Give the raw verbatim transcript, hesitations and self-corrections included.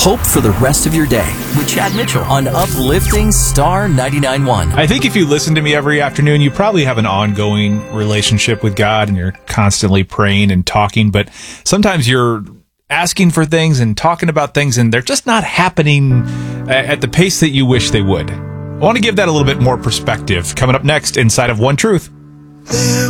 Hope for the rest of your day with Chad Mitchell on Uplifting Star ninety-nine point one. I think if you listen to me every afternoon, you probably have an ongoing relationship with God and you're constantly praying and talking, but sometimes you're asking for things and talking about things and they're just not happening at the pace that you wish they would. I want to give that a little bit more perspective. Coming up next inside of One Truth. There